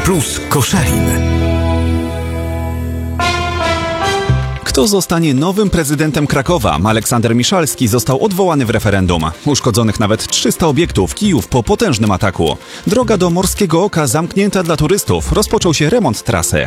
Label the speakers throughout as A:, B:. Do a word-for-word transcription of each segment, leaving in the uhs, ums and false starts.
A: Plus Koszalin.
B: Kto zostanie nowym prezydentem Krakowa? Aleksander Miszalski został odwołany w referendum. Uszkodzonych nawet trzysta obiektów, Kijów po potężnym ataku. Droga do Morskiego Oka zamknięta dla turystów. Rozpoczął się remont trasy.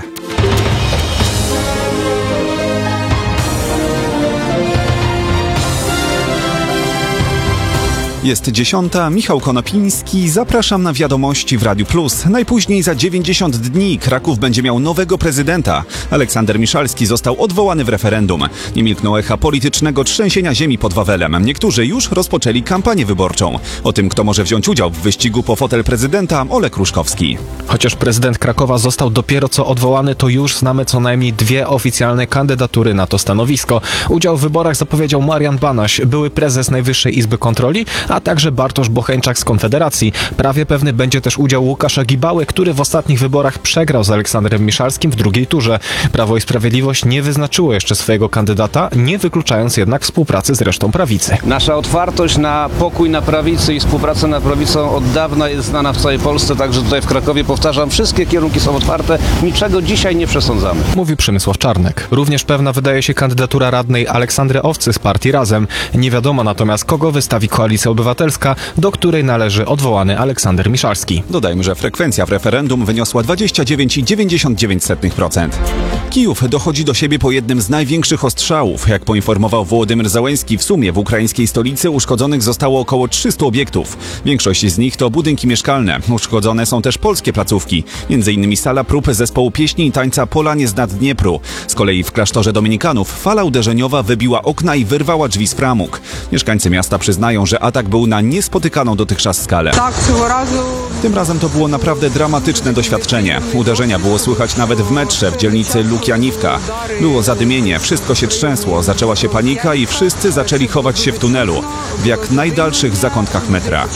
B: Jest dziesiąta, Michał Konopiński, zapraszam na wiadomości w Radiu Plus. Najpóźniej za dziewięćdziesiąt dni Kraków będzie miał nowego prezydenta. Aleksander Miszalski został odwołany w referendum. Nie milkną echa politycznego trzęsienia ziemi pod Wawelem. Niektórzy już rozpoczęli kampanię wyborczą. O tym, kto może wziąć udział w wyścigu po fotel prezydenta, Olek Ruszkowski.
C: Chociaż prezydent Krakowa został dopiero co odwołany, to już znamy co najmniej dwie oficjalne kandydatury na to stanowisko. Udział w wyborach zapowiedział Marian Banaś, były prezes Najwyższej Izby Kontroli, a także Bartosz Bocheńczak z Konfederacji. Prawie pewny będzie też udział Łukasza Gibały, który w ostatnich wyborach przegrał z Aleksandrem Miszalskim w drugiej turze. Prawo i Sprawiedliwość nie wyznaczyło jeszcze swojego kandydata, nie wykluczając jednak współpracy z resztą prawicy.
D: Nasza otwartość na pokój na prawicy i współpracę na prawicą od dawna jest znana w całej Polsce, także tutaj w Krakowie, powtarzam, wszystkie kierunki są otwarte, niczego dzisiaj nie przesądzamy.
C: Mówi Przemysław Czarnek. Również pewna wydaje się kandydatura radnej Aleksandry Owcy z partii Razem. Nie wiadomo natomiast, kogo wystawi Koalicja Obywatelska, do której należy odwołany Aleksander Miszalski.
B: Dodajmy, że frekwencja w referendum wyniosła dwadzieścia dziewięć przecinek dziewięćdziesiąt dziewięć procent. Kijów dochodzi do siebie po jednym z największych ostrzałów. Jak poinformował Wołodymyr Załęski, w sumie w ukraińskiej stolicy uszkodzonych zostało około trzysta obiektów. Większość z nich to budynki mieszkalne. Uszkodzone są też polskie placówki, między innymi sala prób zespołu pieśni i tańca Polaniec nad Dniepru. Z kolei w klasztorze dominikanów fala uderzeniowa wybiła okna i wyrwała drzwi z framug. Mieszkańcy miasta przyznają, że atak był na niespotykaną dotychczas skalę. Tym razem to było naprawdę dramatyczne doświadczenie. Uderzenia było słychać nawet w metrze w dzielnicy Lukianiwka. Było zadymienie, wszystko się trzęsło, zaczęła się panika i wszyscy zaczęli chować się w tunelu, w jak najdalszych zakątkach metra.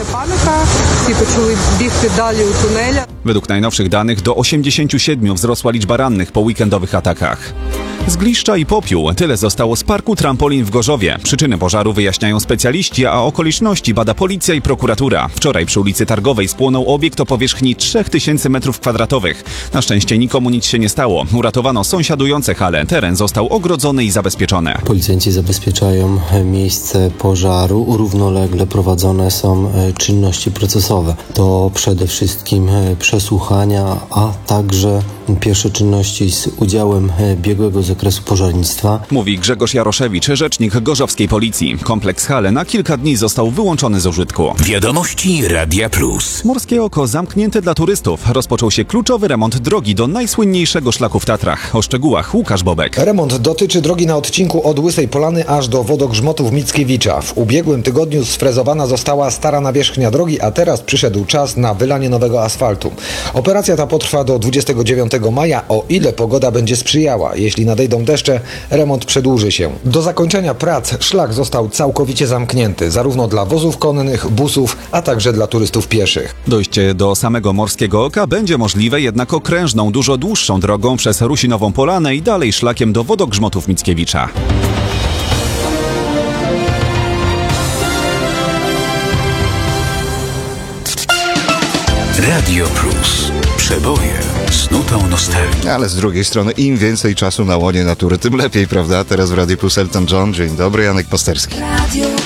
B: Według najnowszych danych do osiemdziesięciu siedmiu wzrosła liczba rannych po weekendowych atakach. Zgliszcza i popiół. Tyle zostało z parku trampolin w Gorzowie. Przyczyny pożaru wyjaśniają specjaliści, a okoliczności bada policja i prokuratura. Wczoraj przy ulicy Targowej spłonął obiekt o powierzchni trzech tysięcy metrów kwadratowych. Na szczęście nikomu nic się nie stało. Uratowano sąsiadujące hale. Teren został ogrodzony i zabezpieczony.
E: Policjanci zabezpieczają miejsce pożaru. Równolegle prowadzone są czynności procesowe. To przede wszystkim przesłuchania, a także pierwsze czynności z udziałem biegłego z zakresu pożarnictwa.
B: Mówi Grzegorz Jaroszewicz, rzecznik gorzowskiej policji. Kompleks hale na kilka dni został wyłączony z użytku.
A: Wiadomości Radia Plus.
B: Morskie Oko zamknięte dla turystów. Rozpoczął się kluczowy remont drogi do najsłynniejszego szlaku w Tatrach. O szczegółach Łukasz Bobek.
F: Remont dotyczy drogi na odcinku od Łysej Polany aż do wodogrzmotów Mickiewicza. W ubiegłym tygodniu sfrezowana została stara nawierzchnia drogi, a teraz przyszedł czas na wylanie nowego asfaltu. Operacja ta potrwa do dwudziestego dziewiątego maja, o ile pogoda będzie sprzyjała. Jeśli nadejdą deszcze, remont przedłuży się. Do zakończenia prac szlak został całkowicie zamknięty, zarówno dla wozów konnych, busów, a także dla turystów pieszych.
B: Dojście do samego Morskiego Oka będzie możliwe jednak okrężną, dużo dłuższą drogą przez Rusinową Polanę i dalej szlakiem do wodogrzmotów Mickiewicza.
A: Radio Plus. Przeboje z nutą nostalgii.
G: Ale z drugiej strony im więcej czasu na łonie natury, tym lepiej, prawda? Teraz w Radiu Plus Elton John. Dzień dobry, Janek Pasterski.